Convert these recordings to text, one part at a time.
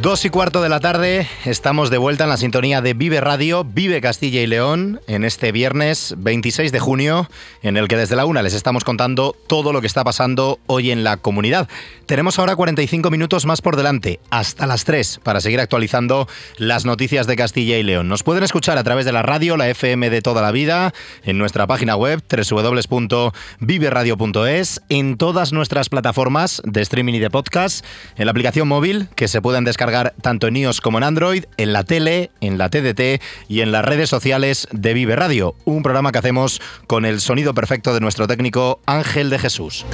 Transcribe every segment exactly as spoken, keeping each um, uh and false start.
Dos y cuarto de la tarde, estamos de vuelta en la sintonía de Vive Radio, Vive Castilla y León, en este viernes veintiséis de junio, en el que desde la una les estamos contando todo lo que está pasando hoy en la comunidad. Tenemos ahora cuarenta y cinco minutos más por delante, hasta las tres, para seguir actualizando las noticias de Castilla y León. Nos pueden escuchar a través de la radio, la F M de toda la vida, en nuestra página web, doble u doble u doble u punto vive radio punto es, en todas nuestras plataformas de streaming y de podcast, en la aplicación móvil, que se pueden descargar tanto en iOS como en Android, en la tele, en la T D T y en las redes sociales de Vive Radio, un programa que hacemos con el sonido perfecto de nuestro técnico Ángel de Jesús.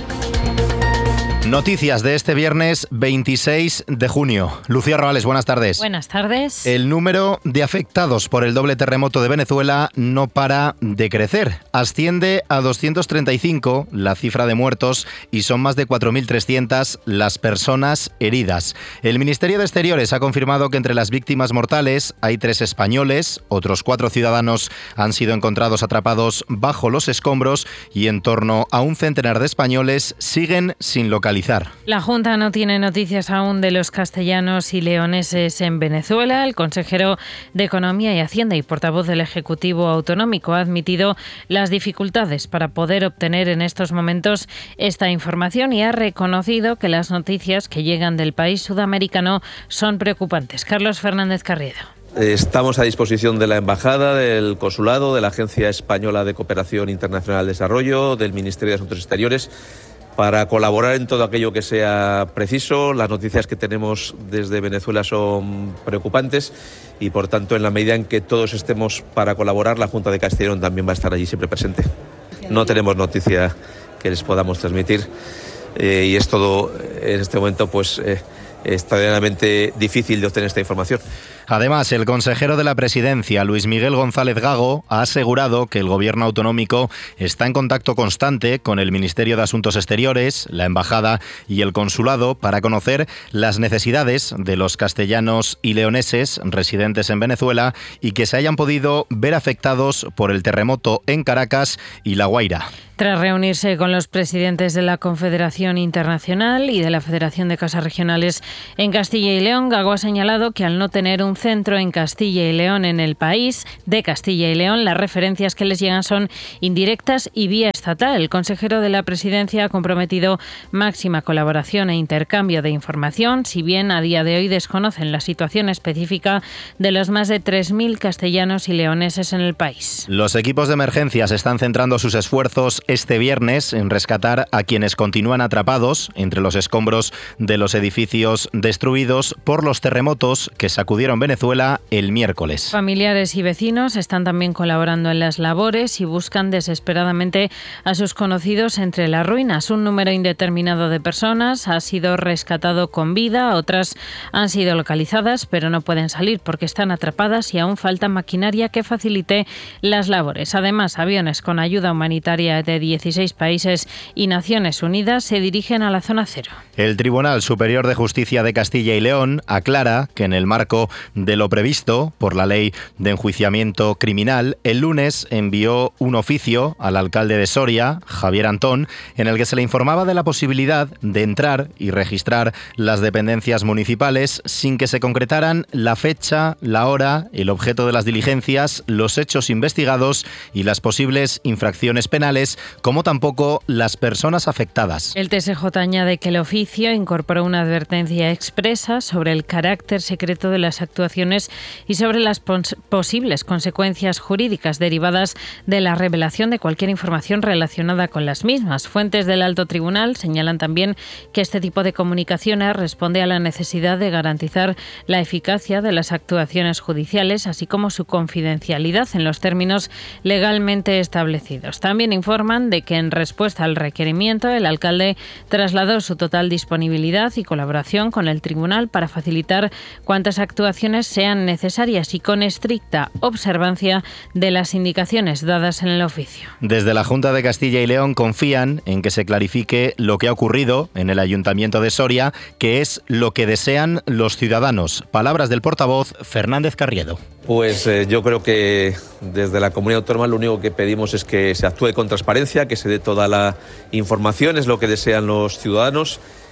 Noticias de este viernes veintiséis de junio. Lucía Roales, buenas tardes. Buenas tardes. El número de afectados por el doble terremoto de Venezuela no para de crecer. Asciende a doscientos treinta y cinco la cifra de muertos y son más de cuatro mil trescientas las personas heridas. El Ministerio de Exteriores ha confirmado que entre las víctimas mortales hay tres españoles, otros cuatro ciudadanos han sido encontrados atrapados bajo los escombros y en torno a un centenar de españoles siguen sin localizar. La Junta no tiene noticias aún de los castellanos y leoneses en Venezuela. El consejero de Economía y Hacienda y portavoz del Ejecutivo Autonómico ha admitido las dificultades para poder obtener en estos momentos esta información y ha reconocido que las noticias que llegan del país sudamericano son preocupantes. Carlos Fernández Carriedo. Estamos a disposición de la Embajada, del Consulado, de la Agencia Española de Cooperación Internacional de Desarrollo, del Ministerio de Asuntos Exteriores, para colaborar en todo aquello que sea preciso. Las noticias que tenemos desde Venezuela son preocupantes y, por tanto, en la medida en que todos estemos para colaborar, la Junta de Castilla y León también va a estar allí siempre presente. No tenemos noticia que les podamos transmitir eh, y es todo, en este momento, pues eh, extraordinariamente difícil de obtener esta información. Además, el consejero de la Presidencia, Luis Miguel González Gago, ha asegurado que el Gobierno autonómico está en contacto constante con el Ministerio de Asuntos Exteriores, la Embajada y el Consulado para conocer las necesidades de los castellanos y leoneses residentes en Venezuela y que se hayan podido ver afectados por el terremoto en Caracas y La Guaira. Tras reunirse con los presidentes de la Confederación Internacional y de la Federación de Casas Regionales en Castilla y León, Gago ha señalado que al no tener un centro en Castilla y León en el país de Castilla y León, las referencias que les llegan son indirectas y vía estatal. El consejero de la Presidencia ha comprometido máxima colaboración e intercambio de información, si bien a día de hoy desconocen la situación específica de los más de tres mil castellanos y leoneses en el país. Los equipos de emergencias están centrando sus esfuerzos este viernes en rescatar a quienes continúan atrapados entre los escombros de los edificios destruidos por los terremotos que sacudieron Venezuela el miércoles. Familiares y vecinos están también colaborando en las labores y buscan desesperadamente a sus conocidos entre las ruinas. Un número indeterminado de personas ha sido rescatado con vida, otras han sido localizadas pero no pueden salir porque están atrapadas y aún falta maquinaria que facilite las labores. Además, aviones con ayuda humanitaria de dieciséis países y Naciones Unidas se dirigen a la zona cero. El Tribunal Superior de Justicia de Castilla y León aclara que en el marco de lo previsto por la Ley de Enjuiciamiento Criminal, el lunes envió un oficio al alcalde de Soria, Javier Antón, en el que se le informaba de la posibilidad de entrar y registrar las dependencias municipales sin que se concretaran la fecha, la hora, el objeto de las diligencias, los hechos investigados y las posibles infracciones penales, como tampoco las personas afectadas. El T S J añade que el oficio incorporó una advertencia expresa sobre el carácter secreto de las actuaciones y sobre las pos- posibles consecuencias jurídicas derivadas de la revelación de cualquier información relacionada con las mismas. Fuentes del Alto Tribunal señalan también que este tipo de comunicaciones responde a la necesidad de garantizar la eficacia de las actuaciones judiciales, así como su confidencialidad en los términos legalmente establecidos. También informan de que en respuesta al requerimiento, el alcalde trasladó su total disponibilidad y colaboración con el tribunal para facilitar cuantas actuaciones sean necesarias y con estricta observancia de las indicaciones dadas en el oficio. Desde la Junta de Castilla y León confían en que se clarifique lo que ha ocurrido en el Ayuntamiento de Soria, que es lo que desean los ciudadanos. Palabras del portavoz Fernández Carriedo. Pues eh, yo creo que desde la Comunidad Autónoma lo único que pedimos es que se actúe con transparencia, que se dé toda la información, es lo que desean los ciudadanos.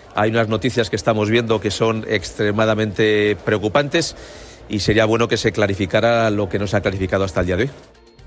Hay unas noticias que estamos viendo que son extremadamente preocupantes y sería bueno que se clarificara lo que no se ha clarificado hasta el día de hoy.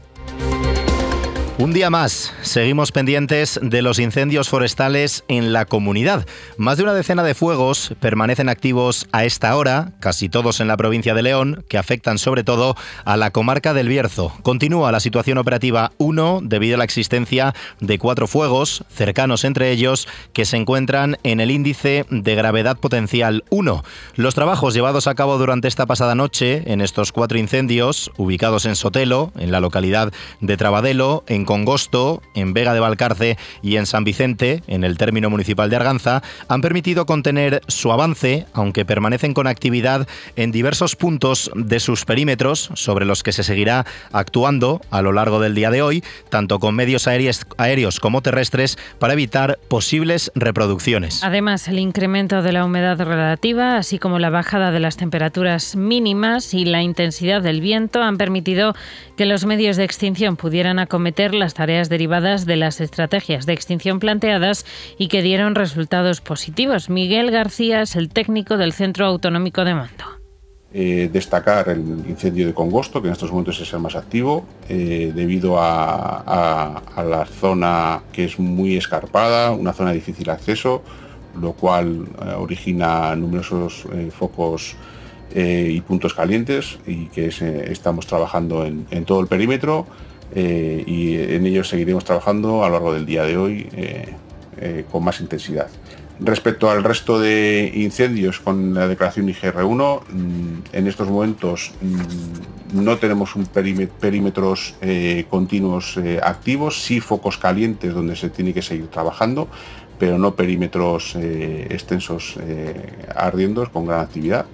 Un día más, seguimos pendientes de los incendios forestales en la comunidad. Más de una decena de fuegos permanecen activos a esta hora, casi todos en la provincia de León, que afectan sobre todo a la comarca del Bierzo. Continúa la situación operativa uno debido a la existencia de cuatro fuegos, cercanos entre ellos, que se encuentran en el índice de gravedad potencial uno. Los trabajos llevados a cabo durante esta pasada noche en estos cuatro incendios, ubicados en Sotelo, en la localidad de Trabadelo, en Congosto, en Vega de Valcarce y en San Vicente, en el término municipal de Arganza, han permitido contener su avance, aunque permanecen con actividad en diversos puntos de sus perímetros, sobre los que se seguirá actuando a lo largo del día de hoy, tanto con medios aéreos, aéreos como terrestres, para evitar posibles reproducciones. Además, el incremento de la humedad relativa, así como la bajada de las temperaturas mínimas y la intensidad del viento han permitido que los medios de extinción pudieran acometer las tareas derivadas de las estrategias de extinción planteadas y que dieron resultados positivos. Miguel García es el técnico del Centro Autonómico de Mando. Eh, destacar el incendio de Congosto, que en estos momentos es el más activo, eh, debido a, a, a la zona que es muy escarpada, una zona de difícil acceso, lo cual eh, origina numerosos eh, focos eh, y puntos calientes, y que es, eh, estamos trabajando en, en todo el perímetro. Eh, y en ello seguiremos trabajando a lo largo del día de hoy eh, eh, con más intensidad. Respecto al resto de incendios con la declaración I G R uno, mmm, en estos momentos mmm, no tenemos un perímetro, perímetros eh, continuos eh, activos, sí focos calientes donde se tiene que seguir trabajando, pero no perímetros eh, extensos eh, ardiendo con gran actividad.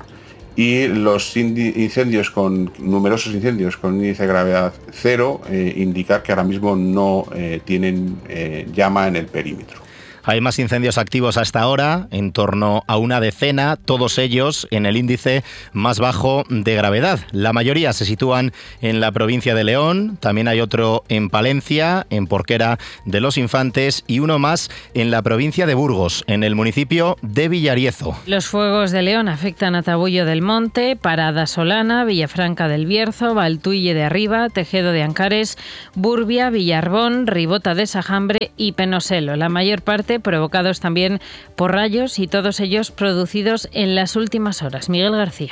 Y los incendios con numerosos incendios con índice de gravedad cero, eh, indicar que ahora mismo no eh, tienen eh, llama en el perímetro. Hay más incendios activos hasta ahora, en torno a una decena, todos ellos en el índice más bajo de gravedad. La mayoría se sitúan en la provincia de León, también hay otro en Palencia, en Porquera de los Infantes, y uno más en la provincia de Burgos, en el municipio de Villariezo. Los fuegos de León afectan a Tabullo del Monte, Parada Solana, Villafranca del Bierzo, Valtuille de Arriba, Tejedo de Ancares, Burbia, Villarbón, Ribota de Sajambre y Penoselo. La mayor parte provocados también por rayos y todos ellos producidos en las últimas horas. Miguel García.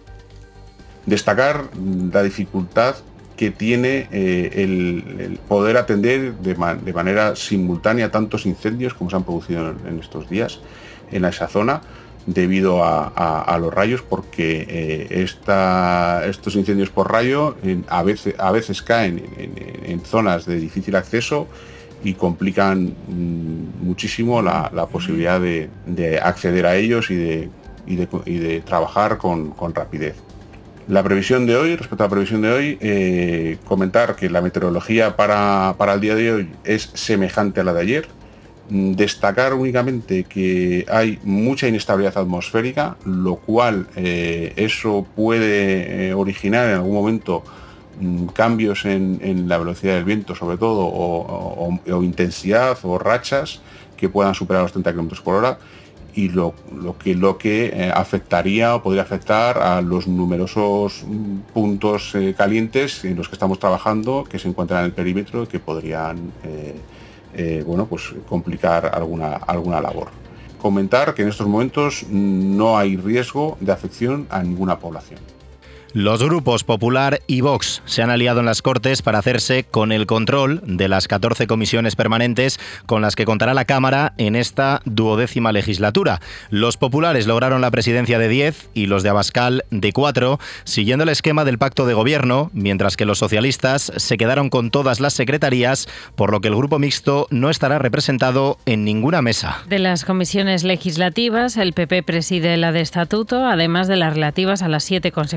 Destacar la dificultad que tiene eh, el, el poder atender de, man, de manera simultánea tantos incendios como se han producido en, en estos días en esa zona, debido a, a, a los rayos, porque eh, esta, estos incendios por rayo en, a, veces, a veces caen en, en, en zonas de difícil acceso y complican mmm, muchísimo la, la posibilidad de, de acceder a ellos y de, y de, y de trabajar con, con rapidez. La previsión de hoy, respecto a la previsión de hoy, eh, comentar que la meteorología para, para el día de hoy es semejante a la de ayer. Destacar únicamente que hay mucha inestabilidad atmosférica, lo cual eh, eso puede eh, originar en algún momento cambios en, en la velocidad del viento, sobre todo, o, o, o intensidad o rachas que puedan superar los treinta kilómetros por hora, y lo, lo que, lo que eh, afectaría o podría afectar a los numerosos puntos eh, calientes en los que estamos trabajando, que se encuentran en el perímetro y que podrían eh, eh, bueno, pues complicar alguna, alguna labor. Comentar que en estos momentos no hay riesgo de afección a ninguna población. Los grupos Popular y Vox se han aliado en las Cortes para hacerse con el control de las catorce comisiones permanentes con las que contará la Cámara en esta duodécima legislatura. Los populares lograron la presidencia de diez y los de Abascal de cuatro, siguiendo el esquema del pacto de gobierno, mientras que los socialistas se quedaron con todas las secretarías, por lo que el grupo mixto no estará representado en ninguna mesa. De las comisiones legislativas, el P P preside la de Estatuto, además de las relativas a las siete consejerías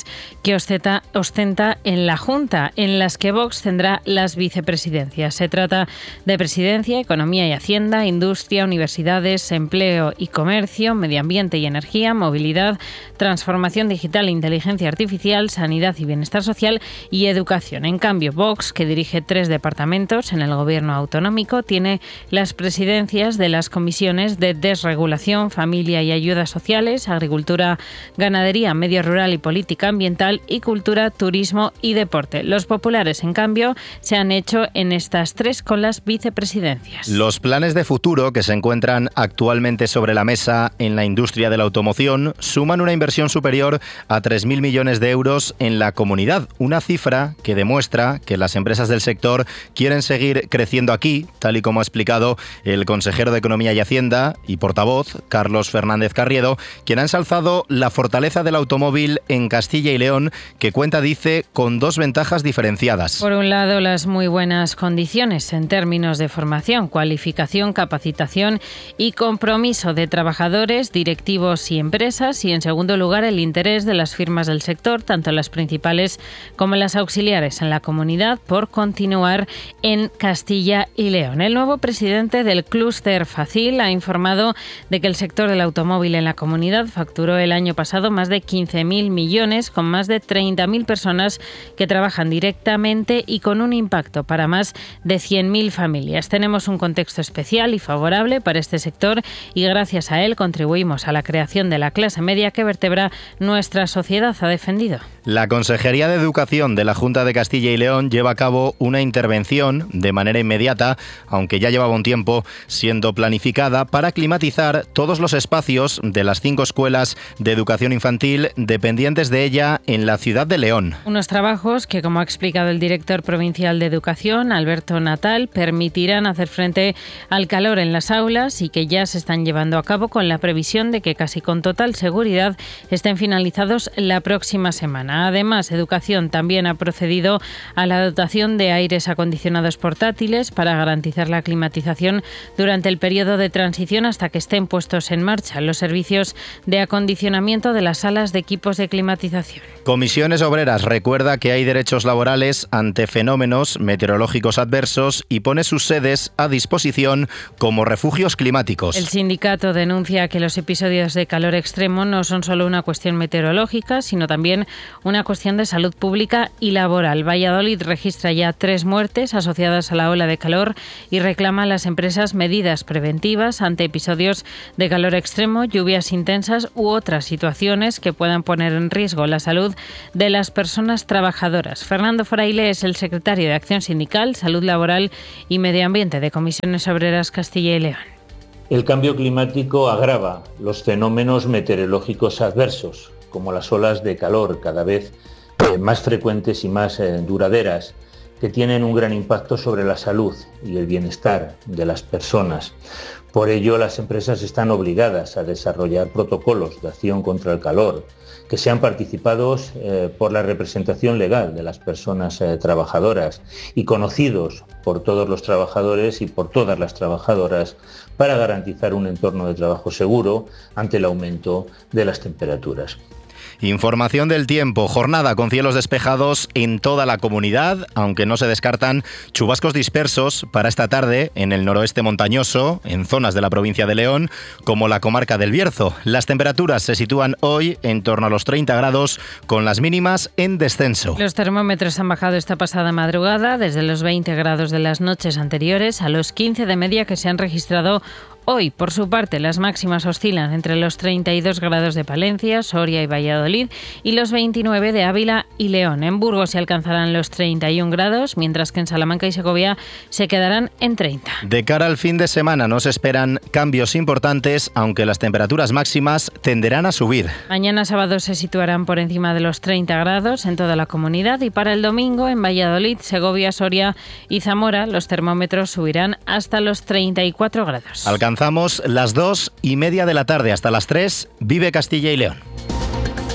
funciones que ostenta, ostenta en la Junta, en las que Vox tendrá las vicepresidencias. Se trata de Presidencia, Economía y Hacienda, Industria, Universidades, Empleo y Comercio, Medio Ambiente y Energía, Movilidad, Transformación Digital e Inteligencia Artificial, Sanidad y Bienestar Social y Educación. En cambio, Vox, que dirige tres departamentos en el Gobierno autonómico, tiene las presidencias de las comisiones de Desregulación, Familia y Ayudas Sociales, Agricultura, Ganadería, Medio Rural y Política Ambiental y Cultura, Turismo y Deporte. Los populares, en cambio, se han hecho en estas tres con las vicepresidencias. Los planes de futuro que se encuentran actualmente sobre la mesa en la industria de la automoción suman una inversión superior a tres mil millones de euros en la comunidad, una cifra que demuestra que las empresas del sector quieren seguir creciendo aquí, tal y como ha explicado el consejero de Economía y Hacienda y portavoz, Carlos Fernández Carriedo, quien ha ensalzado la fortaleza del automóvil en Castilla y León, que cuenta, dice, con dos ventajas diferenciadas. Por un lado, las muy buenas condiciones en términos de formación, cualificación, capacitación y compromiso de trabajadores, directivos y empresas, y en segundo lugar, el interés de las firmas del sector, tanto las principales como las auxiliares en la comunidad, por continuar en Castilla y León. El nuevo presidente del clúster Facil ha informado de que el sector del automóvil en la comunidad facturó el año pasado más de quince mil millones, con más de treinta mil personas que trabajan directamente y con un impacto para más de cien mil familias. Tenemos un contexto especial y favorable para este sector y gracias a él contribuimos a la creación de la clase media que vertebra nuestra sociedad, ha defendido. La Consejería de Educación de la Junta de Castilla y León lleva a cabo una intervención de manera inmediata, aunque ya llevaba un tiempo siendo planificada, para climatizar todos los espacios de las cinco escuelas de educación infantil dependientes de ella en la ciudad de León. Unos trabajos que, como ha explicado el director provincial de Educación, Alberto Natal, permitirán hacer frente al calor en las aulas y que ya se están llevando a cabo con la previsión de que casi con total seguridad estén finalizados la próxima semana. Además, Educación también ha procedido a la dotación de aires acondicionados portátiles para garantizar la climatización durante el periodo de transición hasta que estén puestos en marcha los servicios de acondicionamiento de las salas de equipos de climatización. Comisiones Obreras recuerda que hay derechos laborales ante fenómenos meteorológicos adversos y pone sus sedes a disposición como refugios climáticos. El sindicato denuncia que los episodios de calor extremo no son solo una cuestión meteorológica, sino también una cuestión de salud pública y laboral. Valladolid registra ya tres muertes asociadas a la ola de calor y reclama a las empresas medidas preventivas ante episodios de calor extremo, lluvias intensas u otras situaciones que puedan poner en riesgo la salud de las personas trabajadoras. Fernando Fraile es el secretario de Acción Sindical, Salud Laboral y Medio Ambiente de Comisiones Obreras Castilla y León. El cambio climático agrava los fenómenos meteorológicos adversos, como las olas de calor cada vez eh, más frecuentes y más eh, duraderas, que tienen un gran impacto sobre la salud y el bienestar de las personas. Por ello, las empresas están obligadas a desarrollar protocolos de acción contra el calor, que sean participados eh, por la representación legal de las personas eh, trabajadoras y conocidos por todos los trabajadores y por todas las trabajadoras para garantizar un entorno de trabajo seguro ante el aumento de las temperaturas. Información del tiempo, jornada con cielos despejados en toda la comunidad, aunque no se descartan chubascos dispersos para esta tarde en el noroeste montañoso, en zonas de la provincia de León, como la comarca del Bierzo. Las temperaturas se sitúan hoy en torno a los treinta grados, con las mínimas en descenso. Los termómetros han bajado esta pasada madrugada desde los veinte grados de las noches anteriores a los quince de media que se han registrado hoy. Por su parte, las máximas oscilan entre los treinta y dos grados de Palencia, Soria y Valladolid y los veintinueve de Ávila y León. En Burgos se alcanzarán los treinta y un grados, mientras que en Salamanca y Segovia se quedarán en treinta. De cara al fin de semana no se esperan cambios importantes, aunque las temperaturas máximas tenderán a subir. Mañana sábado se situarán por encima de los treinta grados en toda la comunidad y para el domingo en Valladolid, Segovia, Soria y Zamora los termómetros subirán hasta los treinta y cuatro grados. Alcanzamos las dos y media de la tarde. Hasta las tres. Vive Castilla y León.